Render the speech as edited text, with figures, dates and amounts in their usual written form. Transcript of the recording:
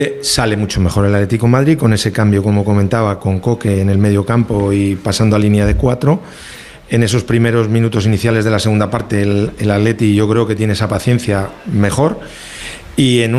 Sale mucho mejor el Atlético de Madrid con ese cambio, como comentaba, con Coque en el medio campo y pasando a línea de 4. En esos primeros minutos iniciales de la segunda parte, el Atleti yo creo que tiene esa paciencia mejor. Y en